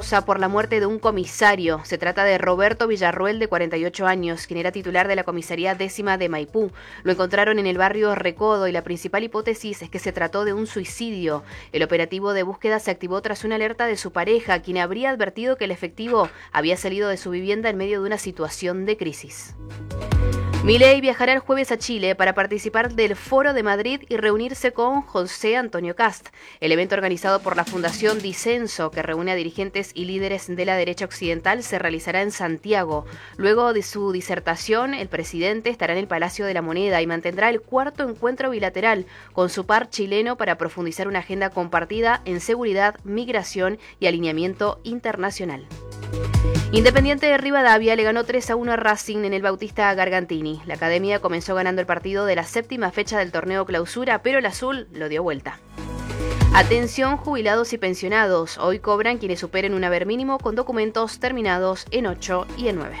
Mendoza por la muerte de un comisario. Se trata de Roberto Villarruel, de 48 años, quien era titular de la comisaría 10ª de Maipú. Lo encontraron en el barrio Recodo y la principal hipótesis es que se trató de un suicidio. El operativo de búsqueda se activó tras una alerta de su pareja, quien habría advertido que el efectivo había salido de su vivienda en medio de una situación de crisis. Milei viajará el jueves a Chile para participar del Foro de Madrid y reunirse con José Antonio Kast. El evento organizado por la Fundación Disenso, que reúne a dirigentes y líderes de la derecha occidental, se realizará en Santiago. Luego de su disertación, el presidente estará en el Palacio de la Moneda y mantendrá el cuarto encuentro bilateral con su par chileno para profundizar una agenda compartida en seguridad, migración y alineamiento internacional. Independiente de Rivadavia le ganó 3-1 a Racing en el Bautista Gargantini. La academia comenzó ganando el partido de la 7ª fecha del torneo Clausura, pero el azul lo dio vuelta. Atención, jubilados y pensionados. Hoy cobran quienes superen un haber mínimo con documentos terminados en 8 y en 9.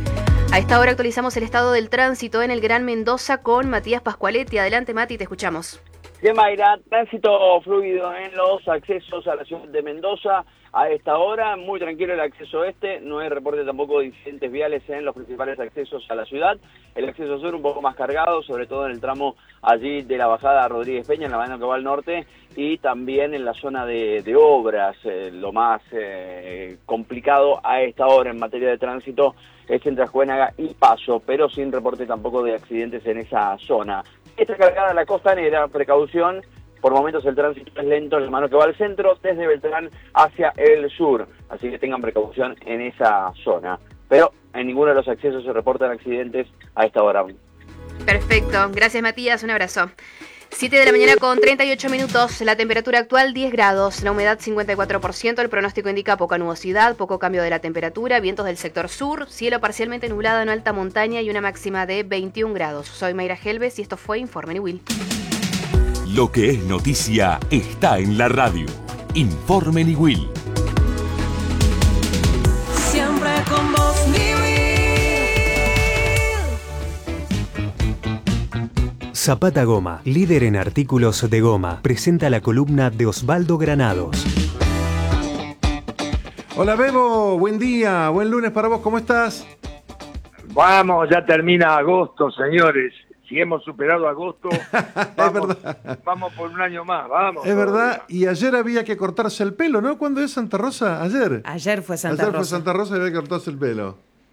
A esta hora actualizamos el estado del tránsito en el Gran Mendoza con Matías Pascualetti. Adelante, Mati, te escuchamos. Bien, Mayra, tránsito fluido en los accesos a la ciudad de Mendoza. A esta hora, muy tranquilo el acceso este, no hay reporte tampoco de incidentes viales en los principales accesos a la ciudad. El acceso sur un poco más cargado, sobre todo en el tramo allí de la bajada a Rodríguez Peña, en la avenida que va al norte, y también en la zona de obras. Lo más complicado a esta hora en materia de tránsito es entre Ajuénaga y Paso, pero sin reporte tampoco de accidentes en esa zona. Está cargada la costanera, precaución. Por momentos el tránsito es lento en la mano que va al centro, desde Beltrán hacia el sur. Así que tengan precaución en esa zona. Pero en ninguno de los accesos se reportan accidentes a esta hora. Perfecto. Gracias, Matías. Un abrazo. 7 de la mañana con 38 minutos. La temperatura actual 10 grados. La humedad 54%. El pronóstico indica poca nubosidad, poco cambio de la temperatura. Vientos del sector sur. Cielo parcialmente nublado en alta montaña y una máxima de 21 grados. Soy Mayra Helves y esto fue Informe Niwil. Lo que es noticia está en la radio. Informe Niwil. Siempre con vos, Niwil. Zapata Goma, líder en artículos de goma, presenta la columna de Osvaldo Granados. Hola Bebo, buen día, buen lunes para vos, ¿cómo estás? Vamos, ya termina agosto, señores. Si hemos superado agosto, vamos por un año más, vamos. Es verdad, y ayer había que cortarse el pelo, ¿no? ¿Cuándo es Santa Rosa? Ayer. Ayer fue Santa Rosa. Ayer fue Santa Rosa y había que cortarse el pelo.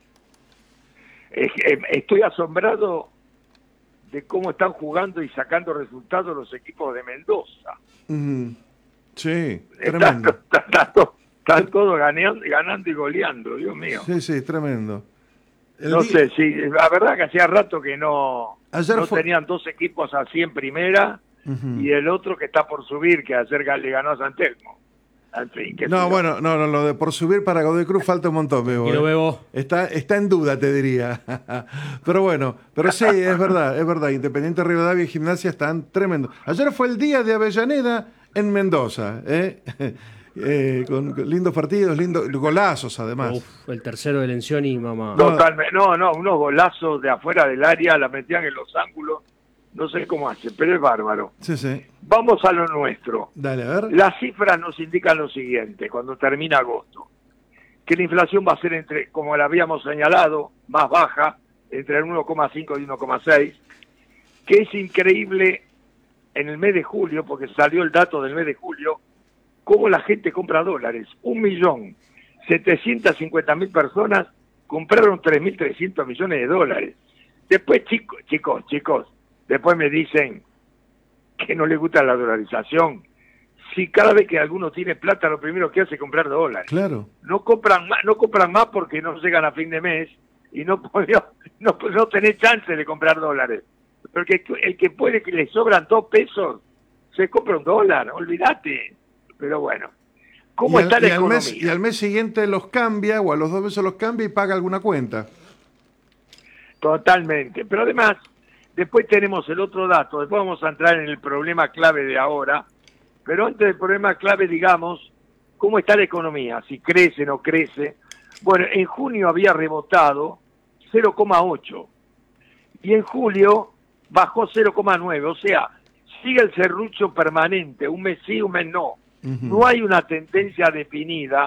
Estoy asombrado de cómo están jugando y sacando resultados los equipos de Mendoza. Sí, tremendo. Están todos ganando y goleando, Dios mío. Sí, tremendo. No sé, sí, la verdad que hacía rato que no tenían dos equipos así en primera y el otro que está por subir, que ayer le ganó a San Telmo. En fin, no, lo de por subir para Godoy Cruz falta un montón, Bebo. Y lo Bebo. Está en duda, te diría. pero sí, es verdad. Independiente Rivadavia y Gimnasia están tremendos. Ayer fue el día de Avellaneda en Mendoza, con lindos partidos, lindos golazos además. El tercero de Lencioni, mamá. Totalmente, unos golazos de afuera del área, la metían en los ángulos, no sé cómo hace, pero es bárbaro. Sí. Vamos a lo nuestro. Dale, a ver. Las cifras nos indican lo siguiente, cuando termina agosto, que la inflación va a ser como la habíamos señalado, más baja, entre el 1,5 y 1,6, que es increíble en el mes de julio, porque salió el dato del mes de julio, cómo la gente compra dólares. 1.750.000 personas compraron 3.300 millones de dólares. Después, chicos, después me dicen que no les gusta la dolarización. Si cada vez que alguno tiene plata, lo primero que hace es comprar dólares. Claro. No compran más porque no llegan a fin de mes y no tenés chance de comprar dólares. Porque el que puede, que le sobran 2 pesos, se compra un dólar, olvídate. Pero bueno, ¿cómo está la economía? Y al mes siguiente los cambia, o a los 2 meses los cambia y paga alguna cuenta. Totalmente. Pero además, después tenemos el otro dato, después vamos a entrar en el problema clave de ahora, pero antes del problema clave, digamos, ¿cómo está la economía? Si crece, no crece. Bueno, en junio había rebotado 0,8 y en julio bajó 0,9, o sea, sigue el serrucho permanente, un mes sí, un mes no. No hay una tendencia definida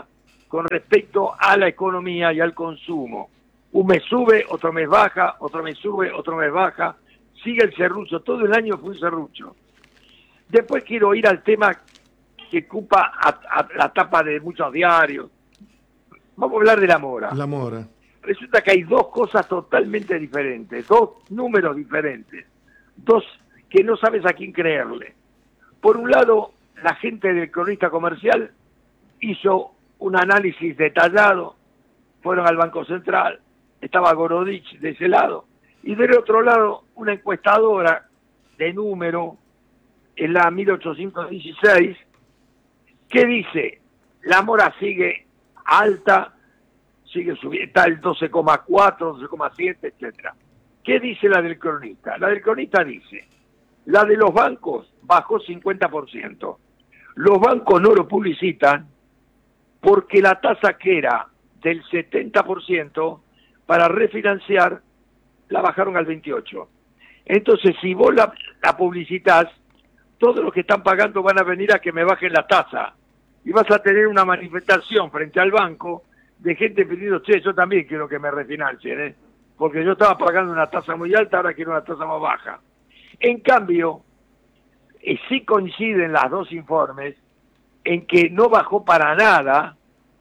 con respecto a la economía y al consumo. Un mes sube, otro mes baja, otro mes sube, otro mes baja. Sigue el serrucho, todo el año fue un serrucho. Después quiero ir al tema que ocupa a la tapa de muchos diarios. Vamos a hablar de la mora. La mora. Resulta que hay dos cosas totalmente diferentes, dos números diferentes, dos que no sabes a quién creerle. Por un lado, la gente del Cronista Comercial hizo un análisis detallado, fueron al Banco Central, estaba Gorodich de ese lado, y del otro lado, una encuestadora de número, en la 1816, que dice, la mora sigue alta, sigue subiendo, está el 12,4, 12,7, etcétera. ¿Qué dice la del Cronista? La del Cronista dice, la de los bancos bajó 50%. Los bancos no lo publicitan porque la tasa que era del 70% para refinanciar la bajaron al 28%. Entonces, si vos la publicitas, todos los que están pagando van a venir a que me bajen la tasa. Y vas a tener una manifestación frente al banco de gente pidiendo, che, yo también quiero que me refinancien, porque yo estaba pagando una tasa muy alta, ahora quiero una tasa más baja. En cambio, sí coinciden las dos informes en que no bajó para nada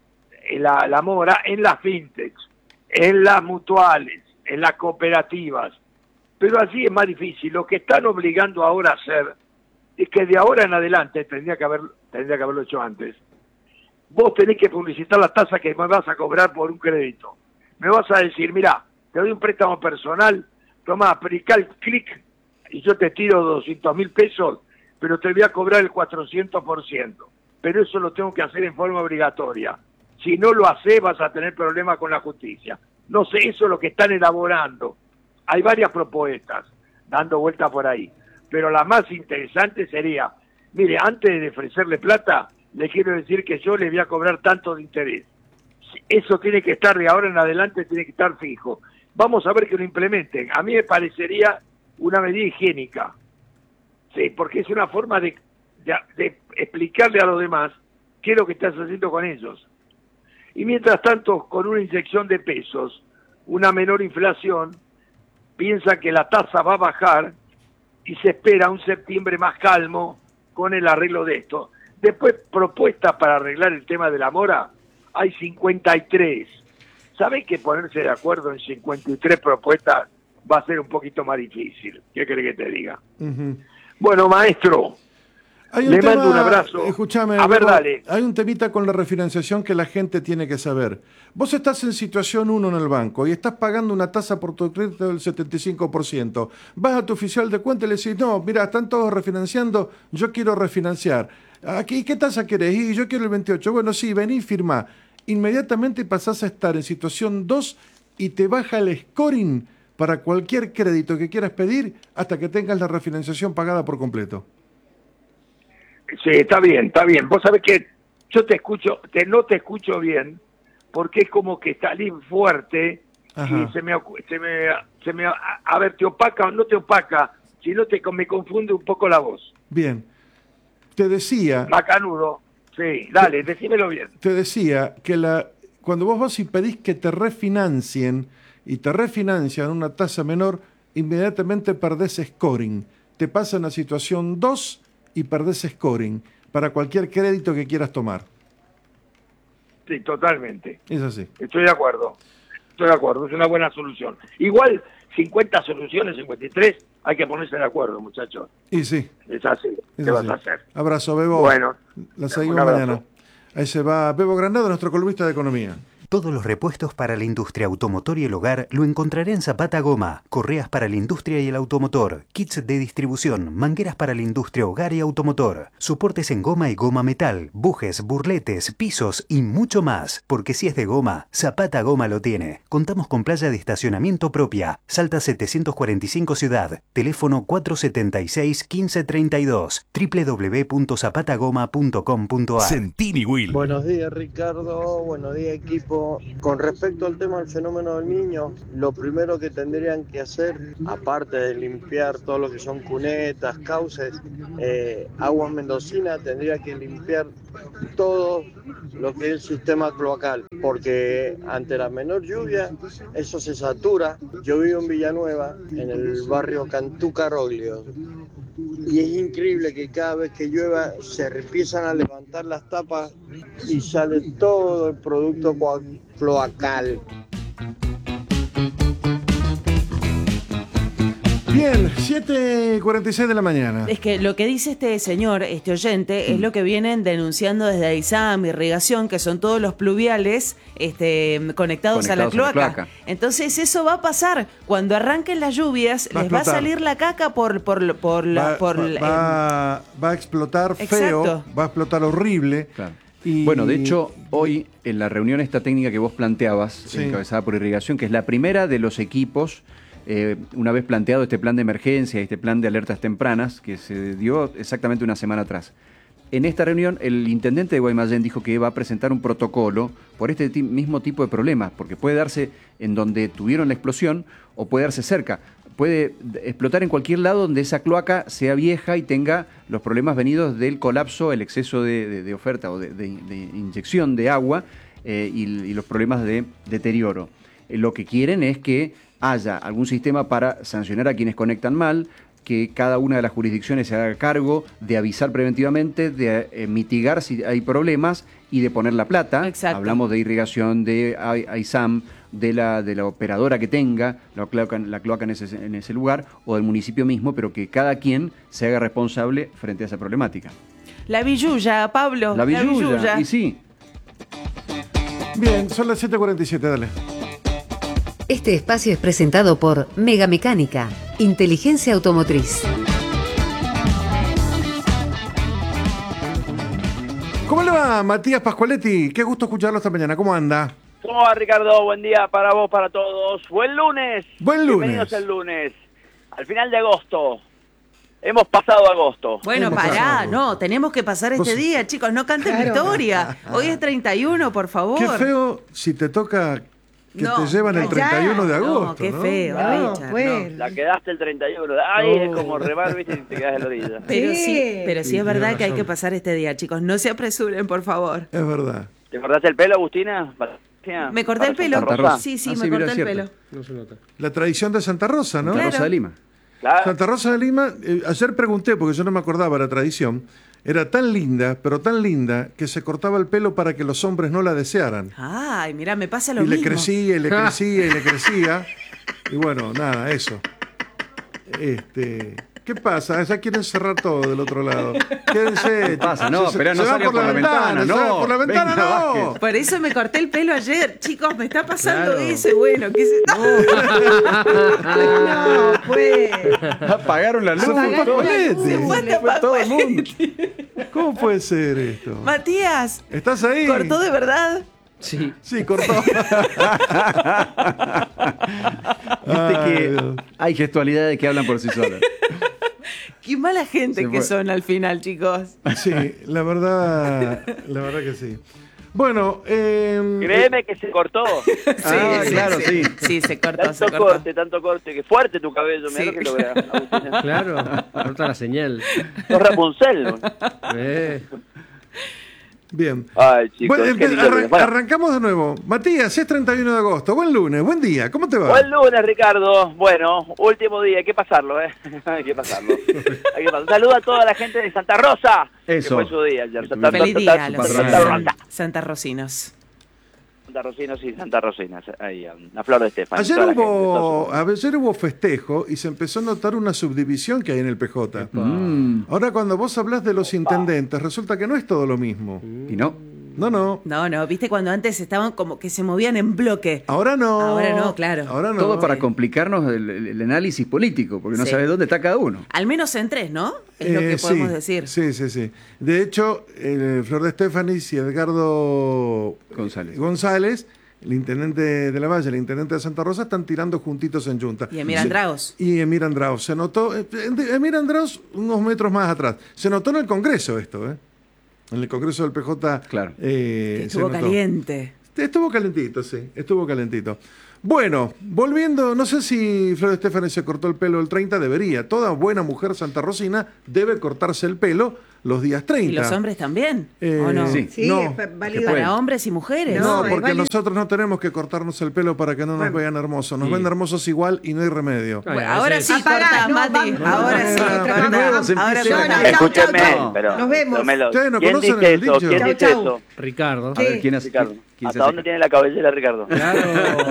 la mora en las fintechs, en las mutuales, en las cooperativas. Pero así es más difícil. Lo que están obligando ahora a hacer es que de ahora en adelante, tendría que haberlo hecho antes, vos tenés que publicitar la tasa que me vas a cobrar por un crédito. Me vas a decir, mira, te doy un préstamo personal, toma, aplicá el clic y yo te tiro 200.000 pesos, pero te voy a cobrar el 400%. Pero eso lo tengo que hacer en forma obligatoria. Si no lo haces, vas a tener problemas con la justicia. No sé, eso es lo que están elaborando. Hay varias propuestas dando vuelta por ahí. Pero la más interesante sería, mire, antes de ofrecerle plata, le quiero decir que yo le voy a cobrar tanto de interés. Eso tiene que estar de ahora en adelante, tiene que estar fijo. Vamos a ver que lo implementen. A mí me parecería una medida higiénica. Sí, porque es una forma de explicarle a los demás qué es lo que estás haciendo con ellos. Y mientras tanto, con una inyección de pesos, una menor inflación, piensa que la tasa va a bajar y se espera un septiembre más calmo con el arreglo de esto. Después, propuestas para arreglar el tema de la mora, hay 53. ¿Saben que ponerse de acuerdo en 53 propuestas va a ser un poquito más difícil? ¿Qué querés que te diga? Bueno, maestro, le mando un abrazo. Escúchame, a ver, dale. Hay un temita con la refinanciación que la gente tiene que saber. Vos estás en situación 1 en el banco y estás pagando una tasa por tu crédito del 75%. Vas a tu oficial de cuenta y le decís, no, mira, están todos refinanciando, yo quiero refinanciar. Aquí, ¿qué tasa querés? Y yo quiero el 28. Bueno, sí, vení, firmá. Inmediatamente pasás a estar en situación 2 y te baja el scoring para cualquier crédito que quieras pedir hasta que tengas la refinanciación pagada por completo. Sí, está bien, está bien. Vos sabés que yo te escucho, no te escucho bien, porque es como que salís fuerte. Ajá. Y se me, a ver, te opaca o no te opaca, si no me confunde un poco la voz. Bien. Te decía... Macanudo. Sí, dale, decímelo bien. Te decía que cuando vos vas y pedís que te refinancien y te refinancian una tasa menor, inmediatamente perdés scoring. Te pasan a situación 2 y perdés scoring para cualquier crédito que quieras tomar. Sí, totalmente. Es así. Estoy de acuerdo, es una buena solución. Igual, 50 soluciones, 53, hay que ponerse de acuerdo, muchachos. Y sí. Es así, ¿qué vas a hacer? Abrazo, Bebo. Bueno. La seguimos mañana. Ahí se va Bebo Granado, nuestro columnista de economía. Todos los repuestos para la industria automotor y el hogar lo encontraré en Zapata Goma. Correas para la industria y el automotor, kits de distribución, mangueras para la industria, hogar y automotor, soportes en goma y goma metal, bujes, burletes, pisos y mucho más. Porque si es de goma, Zapata Goma lo tiene. Contamos con playa de estacionamiento propia. Salta 745 Ciudad. Teléfono 476-1532. www.zapatagoma.com.ar. Centini Will. Buenos días, Ricardo. Buenos días, equipo. Paco. Con respecto al tema del fenómeno del Niño, lo primero que tendrían que hacer, aparte de limpiar todo lo que son cunetas, cauces, Aguas Mendocina tendría que limpiar todo lo que es el sistema cloacal, porque ante la menor lluvia eso se satura. Yo vivo en Villanueva, en el barrio Cantú Caroglio, y es increíble que cada vez que llueva se empiezan a levantar las tapas y sale todo el producto cloacal. Bien, 7:46 de la mañana. Es que lo que dice este señor, este oyente, es lo que vienen denunciando desde AISAM, Irrigación, que son todos los pluviales conectados a la cloaca. Entonces eso va a pasar. Cuando arranquen las lluvias, les va a salir la caca va a explotar feo, Exacto. va a explotar horrible. Claro. Y... Bueno, de hecho, hoy en la reunión esta técnica que vos planteabas, Sí. encabezada por Irrigación, que es la primera de los equipos, una vez planteado este plan de emergencia, este plan de alertas tempranas, que se dio exactamente una semana atrás. En esta reunión, el intendente de Guaymallén dijo que va a presentar un protocolo por este mismo tipo de problemas, porque puede darse en donde tuvieron la explosión o puede darse cerca. Puede explotar en cualquier lado donde esa cloaca sea vieja y tenga los problemas venidos del colapso, el exceso de oferta o de inyección de agua y los problemas de deterioro. Lo que quieren es que haya algún sistema para sancionar a quienes conectan mal, que cada una de las jurisdicciones se haga cargo de avisar preventivamente, de mitigar si hay problemas y de poner la plata. Exacto. Hablamos de Irrigación, de AISAM, de la operadora que tenga la cloaca en ese lugar o del municipio mismo, pero que cada quien se haga responsable frente a esa problemática. La billulla, Pablo. La billulla, y sí. Bien, son las 7:47, dale. Este espacio es presentado por Mega Mecánica, inteligencia automotriz. ¿Cómo le va, Matías Pascualetti? Qué gusto escucharlo esta mañana. ¿Cómo anda? ¿Cómo va, Ricardo? Buen día para vos, para todos. Buen lunes. Buen lunes. Bienvenidos el lunes. Al final de agosto. Hemos pasado agosto. Bueno, pará, no, tenemos que pasar este día, chicos, no canten victoria. Hoy es 31, por favor. Qué feo si te toca que No, te llevan el 31 de agosto. No, qué feo, No, Richard. pues. La quedaste el 31. Ay, es como remar, viste, y te quedas en la orilla. Pero sí es verdad que hay que pasar este día, chicos. No se apresuren, por favor. Es verdad. ¿Te cortaste el pelo, Agustina? Me corté el pelo. Santa Rosa. Sí, Ah, me sí, corté mira, el cierto. pelo. No se nota. La tradición de Santa Rosa, ¿no? Santa Rosa de Lima. Claro. Santa Rosa de Lima, ayer pregunté, porque yo no me acordaba la tradición, era tan linda, pero tan linda, que se cortaba el pelo para que los hombres no la desearan. Ay, mira, me pasa lo Y mismo. le crecía, y le crecía, y le crecía. Y bueno, nada, eso. ¿Qué pasa? Ya quieren cerrar todo del otro lado. Quédense. ¿Qué pasa? No, pero no se van salgan por la ventana, se van no. por la ventana, Venga, no. Vázquez. Por eso me corté el pelo ayer. Chicos, me está pasando Claro. eso. Bueno, ¿qué se... No, pues. Apagaron la luz. Se fue Pascualetti. Se fue hasta Fue todo el mundo. ¿Cómo puede ser esto? Matías, ¿Estás ahí? ¿cortó de verdad? Sí. Sí, cortó. Viste que Dios. hay gestualidades que hablan por sí solas. Qué mala gente Se que fue. son al final, chicos. Sí, la verdad que sí. Bueno, Créeme que se cortó. Claro, sí. Sí, se cortó, se Tanto cortó. tanto corte. Que fuerte tu cabello, Sí. mira lo que lográs, Agustina. Claro. Corta la señal. Sos Rapunzel, ¿no? bien. Ay, chicos, Bueno, qué lindo lunes. Bueno, arrancamos de nuevo. Matías, es 31 de agosto. Buen lunes, buen día. ¿Cómo te va? buen lunes, Ricardo. Bueno, último día, hay que pasarlo, ¿eh? Hay que pasarlo. Saluda a toda la gente de Santa Rosa. Eso. Que fue su día ayer. Feliz día a los Santa Rosa. santarrocinos. Santa Rosinos y Santa Rosinas. Ahí, a Flor de Estefan. Ayer toda la gente, ayer hubo festejo y se empezó a notar una subdivisión que hay en el PJ. Mm. Ahora, cuando vos hablas de los intendentes, resulta que no es todo lo mismo. Y no. No. No, viste cuando antes estaban como que se movían en bloque. Ahora no. Ahora no, claro. Ahora no. Todo para complicarnos el análisis político, porque no Sí. sabes dónde está cada uno. Al menos en tres, ¿no? Es lo que podemos decir. Sí. De hecho, Flor de Estefanis y Edgardo González, el intendente de La Valle, el intendente de Santa Rosa, están tirando juntitos en Junta. Y Emir Andraos. Y Emir Andraos. Se notó, Emir Andraos unos metros más atrás. Se notó en el Congreso esto, ¿eh? En el Congreso del PJ. Claro. Que se estuvo notó. caliente. Estuvo calentito, sí, estuvo calentito. Bueno, volviendo, no sé si Flor Estefani se cortó el pelo el 30, debería. Toda buena mujer santarrosina debe cortarse el pelo los días 30. ¿Y los hombres también? ¿O no? Sí, es válido. Para hombres y mujeres. No, porque nosotros no tenemos que cortarnos el pelo para que no nos vean hermosos. Nos ven hermosos igual y no hay remedio. Bueno, ahora sí cortás, Mati. Ahora sí. Ahora sí. Escúcheme, pero nos vemos. Ustedes no ¿Quién conocen dice el eso? dicho. ¿Quién dice eso? Ricardo. A ver, ¿quién hace? Ricardo. ¿Quién se ¿Hasta dónde hace? tiene la cabellera, Ricardo? Claro.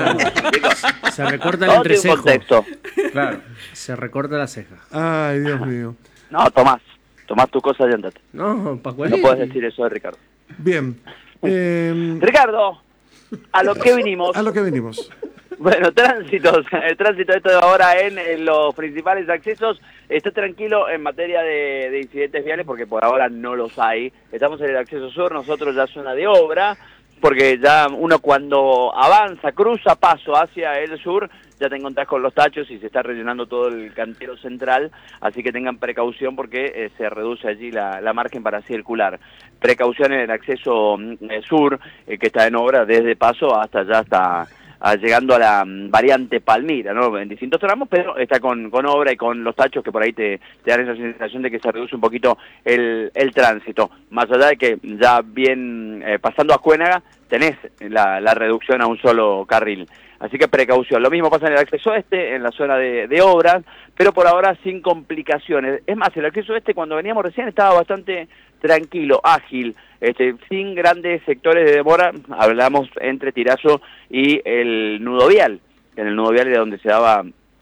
Se recorta el Todo tiene un entrecejo. contexto. Claro. Se recorta la ceja. Ay, Dios mío. No, Tomás tu cosa y andate. No, Pascual. No puedes decir eso de Ricardo. Bien. Ricardo, ¿a lo que vinimos? A lo que venimos. Bueno, el tránsito esto de ahora en los principales accesos está tranquilo en materia de incidentes viales porque por ahora no los hay. Estamos en el acceso sur, nosotros ya zona de obra, porque ya uno cuando avanza, cruza paso hacia el sur, ya te encontrás con los tachos y se está rellenando todo el cantero central, así que tengan precaución porque se reduce allí la margen para circular. Precaución en el acceso sur, que está en obra desde paso hasta ya hasta llegando a la variante Palmira, ¿no? En distintos tramos, pero está con obra y con los tachos que por ahí te dan esa sensación de que se reduce un poquito el tránsito. Más allá de que ya bien pasando a Ascuénaga tenés la reducción a un solo carril. Así que precaución. Lo mismo pasa en el acceso este, en la zona de obras, pero por ahora sin complicaciones. Es más, el acceso este cuando veníamos recién estaba bastante tranquilo, ágil, sin grandes sectores de demora. Hablamos entre Tirazo y el nudo vial. En el nudo vial era donde se daba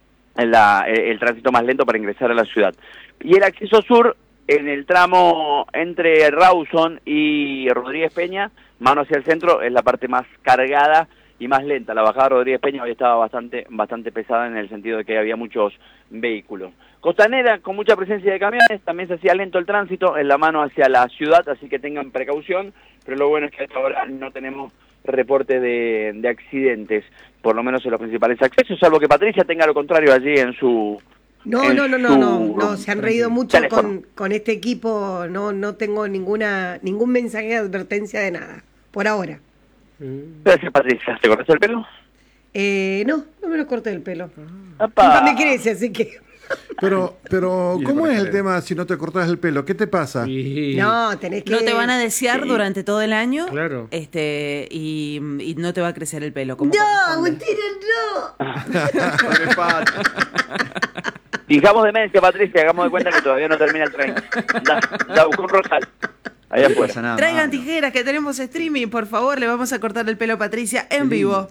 el tránsito más lento para ingresar a la ciudad. Y el acceso sur, en el tramo entre Rawson y Rodríguez Peña, mano hacia el centro, es la parte más cargada y más lenta. La bajada de Rodríguez Peña hoy estaba bastante pesada en el sentido de que había muchos vehículos. Costanera, con mucha presencia de camiones, también se hacía lento el tránsito en la mano hacia la ciudad, así que tengan precaución, pero lo bueno es que hasta ahora no tenemos reporte de accidentes, por lo menos en los principales accesos, salvo que Patricia tenga lo contrario allí en su... No, se han reído mucho con este equipo, no tengo ningún mensaje de advertencia de nada, por ahora. Gracias, Patricia. ¿Te cortaste el pelo? No me lo corté el pelo. ¡Apa! Nunca me crece, así que... Pero ¿cómo es el tema si no te cortas el pelo? ¿Qué te pasa? No, tenés que... No te van a desear durante todo el año. Claro. Y no te va a crecer el pelo. No, mentira, no. Fijamos demencia, Patricia, hagamos de cuenta que todavía no termina el tren. Da buscó un rosal. Ahí afuera. Traigan tijeras que tenemos streaming, por favor, le vamos a cortar el pelo a Patricia en vivo.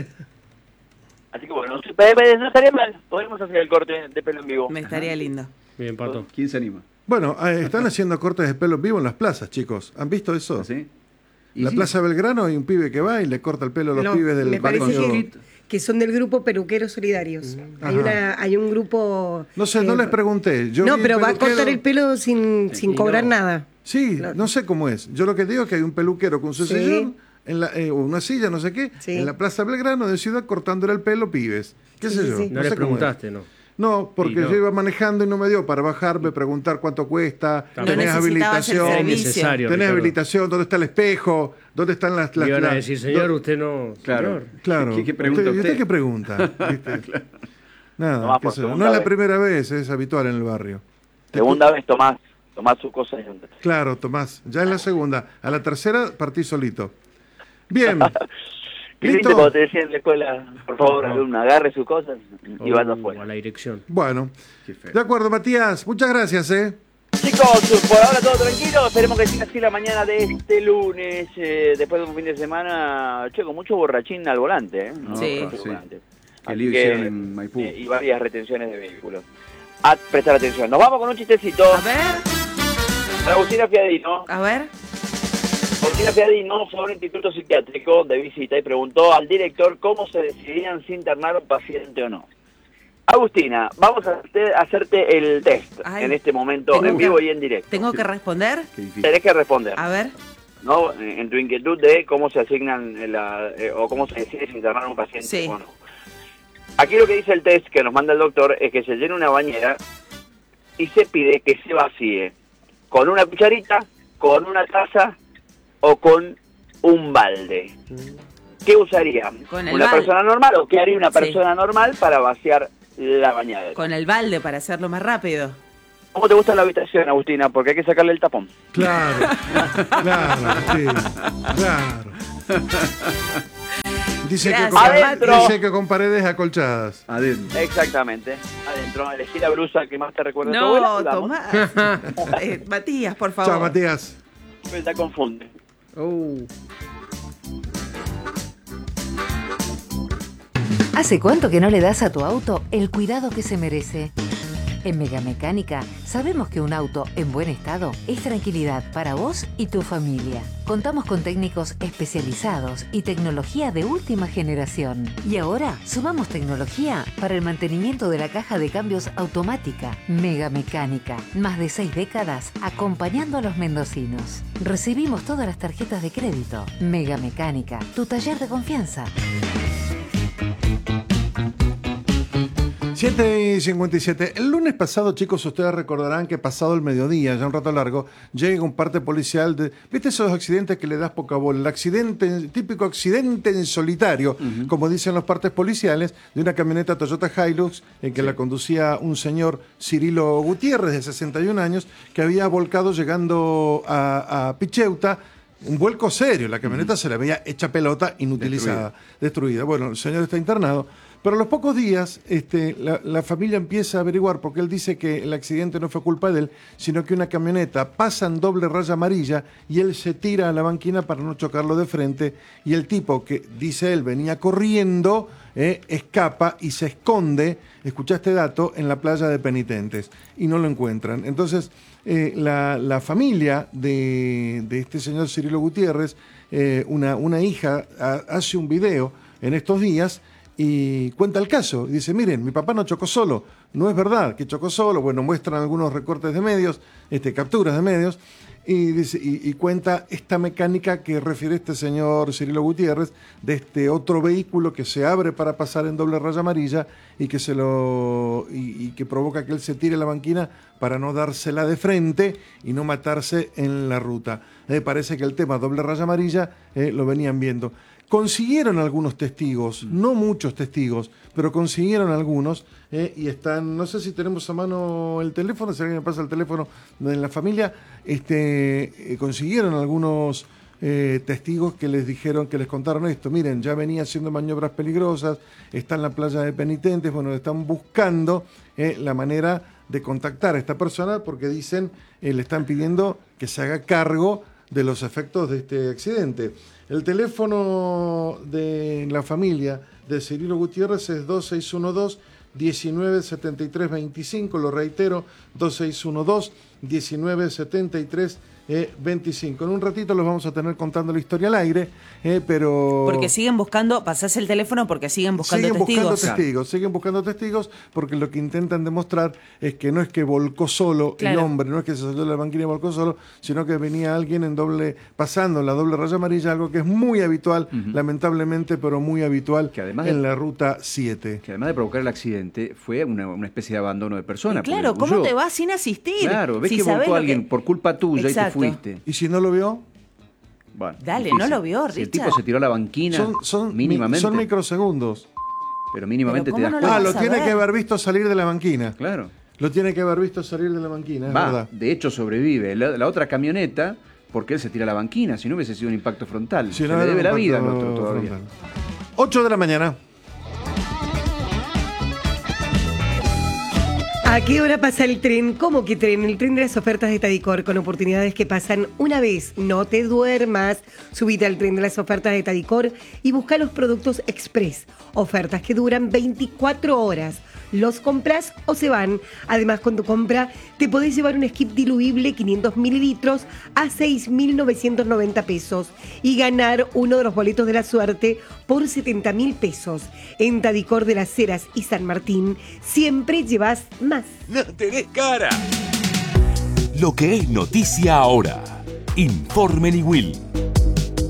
Así que bueno, no estaría mal, podemos hacer el corte de pelo en vivo. Me estaría lindo. Bien, Pato. ¿Quién se anima? Bueno, están haciendo cortes de pelo en vivo en las plazas, chicos. ¿Han visto eso? ¿Sí? La Plaza Belgrano hay un pibe que va y le corta el pelo a los pibes del barrio. Me parece que son del grupo Peluqueros Solidarios. Hay un grupo... No sé, no les pregunté. Pero va a cortar el pelo sin cobrar nada. Sí, no sé cómo es. Yo lo que digo es que hay un peluquero con su sillón, una silla, no sé qué, en la Plaza Belgrano de Ciudad cortándole el pelo pibes. ¿Qué sé yo? No le preguntaste, ¿no? No, porque yo iba manejando y no me dio para bajarme, preguntar cuánto cuesta, tenés habilitación, tenés habilitación, ¿dónde está el espejo? ¿Dónde están las... Iban a decir, señor, usted no... Claro. ¿Qué pregunta usted? ¿Qué pregunta? Nada, no es la primera vez, es habitual en el barrio. Segunda vez, Tomás su cosa. Claro, Tomás, ya es la segunda. A la tercera partí solito. Bien. ¿Listo? Cuando te decía en la escuela, por favor, alumno, agarre sus cosas y vaya afuera. A la dirección. Bueno, de acuerdo, Matías. Muchas gracias, Chicos, por ahora todo tranquilo. Esperemos que siga así la mañana de este lunes, después de un fin de semana, con mucho borrachín al volante. Sí. Qué lío hicieron en Maipú. Y varias retenciones de vehículos. A prestar atención. Nos vamos con un chistecito. A ver. Agustina Fiadino. A ver. Agustina Fiadino fue a un instituto psiquiátrico de visita y preguntó al director cómo se decidían si internar a un paciente o no. Agustina, vamos a hacerte el test en este momento, en vivo y en directo. ¿Tengo que responder? Tenés que responder. A ver. ¿No? En tu inquietud de cómo se asignan o cómo se decide si internar a un paciente o no. Aquí lo que dice el test que nos manda el doctor es que se llene una bañera y se pide que se vacíe con una cucharita, con una taza o con un balde. ¿qué usaría Con el una balde. persona normal o qué haría una persona normal para vaciar la bañadera? Con el balde para hacerlo más rápido. ¿Cómo te gusta la habitación, Agustina? Porque hay que sacarle el tapón. Claro, sí, claro. Dice que con paredes acolchadas. Adentro. Exactamente. Adentro. Elegí la blusa que más te recuerda a tu No, abuela. Tomás. Matías, por favor. Chao, Matías. Te confunde. ¿Hace cuánto que no le das a tu auto el cuidado que se merece? En Megamecánica sabemos que un auto en buen estado es tranquilidad para vos y tu familia. Contamos con técnicos especializados y tecnología de última generación. Y ahora sumamos tecnología para el mantenimiento de la caja de cambios automática. Megamecánica, más de 6 décadas acompañando a los mendocinos. Recibimos todas las tarjetas de crédito. Megamecánica, tu taller de confianza. 7:57. El lunes pasado, chicos, ustedes recordarán que pasado el mediodía, ya un rato largo, llega un parte policial de... ¿Viste esos accidentes que le das poca bola? El accidente, típico accidente en solitario, como dicen los partes policiales, de una camioneta Toyota Hilux en que la conducía un señor Cirilo Gutiérrez, de 61 años, que había volcado llegando a Picheuta. Un vuelco serio, la camioneta se la veía hecha pelota, inutilizada, destruida. Bueno, el señor está internado. Pero a los pocos días la familia empieza a averiguar, porque él dice que el accidente no fue culpa de él, sino que una camioneta pasa en doble raya amarilla y él se tira a la banquina para no chocarlo de frente, y el tipo que, dice él, venía corriendo, escapa y se esconde, escuchá este dato, en la playa de Penitentes, y no lo encuentran. Entonces, la familia de este señor Cirilo Gutiérrez, una hija, hace un video en estos días y cuenta el caso. Y dice, miren, mi papá no chocó solo. No es verdad que chocó solo. Bueno, muestran algunos recortes de medios, capturas de medios, y dice, y cuenta esta mecánica que refiere este señor Cirilo Gutiérrez, de este otro vehículo que se abre para pasar en doble raya amarilla y que que provoca que él se tire a la banquina para no dársela de frente y no matarse en la ruta. Parece que el tema doble raya amarilla lo venían viendo. Consiguieron algunos testigos, no muchos testigos, pero consiguieron algunos, y están, no sé si tenemos a mano el teléfono, si alguien me pasa el teléfono de la familia, consiguieron algunos testigos que les dijeron, que les contaron esto. Miren, ya venía haciendo maniobras peligrosas, está en la playa de Penitentes, bueno, están buscando la manera de contactar a esta persona porque dicen, le están pidiendo que se haga cargo de los efectos de este accidente. El teléfono de la familia de Cirilo Gutiérrez es 2612-1973-25, lo reitero, 2612-1973-25. En un ratito los vamos a tener contando la historia al aire, pero... Porque siguen buscando, pasás el teléfono porque siguen buscando testigos. Siguen buscando testigos, porque lo que intentan demostrar es que no es que volcó solo el hombre, no es que se salió de la banquina y volcó solo, sino que venía alguien pasando en la doble raya amarilla, algo que es muy habitual, lamentablemente, pero muy habitual que además en la ruta 7. Que además de provocar el accidente, fue una especie de abandono de persona. Claro, ¿cómo te vas sin asistir? Claro, ves que volcó a alguien por culpa tuya. Exacto. Y te fuiste. ¿Y si no lo vio? Bueno, dale, difícil. no lo vio, Richard. Si el tipo se tiró a la banquina, mínimamente. Son microsegundos. Pero mínimamente te das cuenta. Lo tiene que haber visto salir de la banquina. Claro. Lo tiene que haber visto salir de la banquina, es verdad. De hecho, sobrevive la otra camioneta porque él se tira a la banquina. Si no hubiese sido un impacto frontal. Se le debe la vida al otro todavía. Frontal. 8 de la mañana. ¿A qué hora pasa el tren? ¿Cómo que tren? El tren de las ofertas de Tadicor, con oportunidades que pasan una vez. No te duermas. Subite al tren de las ofertas de Tadicor y busca los productos express. Ofertas que duran 24 horas. Los compras o se van. Además, con tu compra te podés llevar un skip diluible 500 mililitros a 6.990 pesos y ganar uno de los boletos de la suerte por 70.000 pesos. En Tadicor de las Heras y San Martín siempre llevas más. ¡No tenés cara! Lo que es noticia ahora. Informe Niwil.